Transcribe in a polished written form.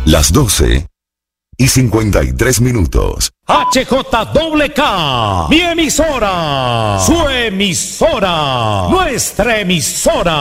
Las 12:53. HJWK, mi emisora, su emisora, nuestra emisora.